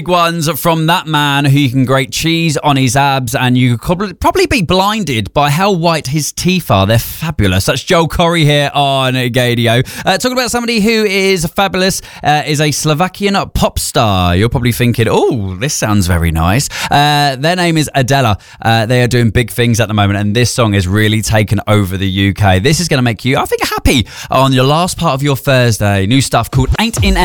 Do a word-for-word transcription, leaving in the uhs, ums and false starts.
Ones from that man who you can grate cheese on his abs and you could probably be blinded by how white his teeth are. They're fabulous. That's Joel Corry here on Gaydio. Uh, talking about somebody who is fabulous, uh, is a Slovakian pop star. You're probably thinking, oh, this sounds very nice. Uh, their name is Adela. Uh, they are doing big things at the moment and this song has really taken over the U K. This is going to make you, I think, happy on your last part of your Thursday. New stuff called Ain't In